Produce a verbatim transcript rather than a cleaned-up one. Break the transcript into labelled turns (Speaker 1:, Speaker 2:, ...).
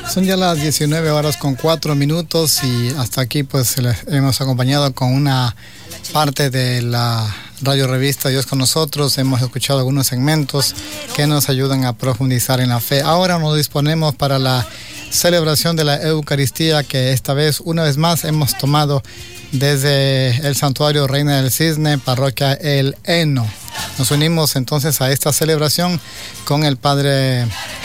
Speaker 1: Son ya las diecinueve horas con cuatro minutos y hasta aquí pues les hemos acompañado con una parte de la radio revista Dios con nosotros. Hemos escuchado algunos segmentos que nos ayudan a profundizar en la fe. Ahora nos disponemos para la celebración de la Eucaristía, que esta vez, una vez más, hemos tomado desde el Santuario Reina del Cisne, parroquia El Heno. Nos unimos entonces a esta celebración con el Padre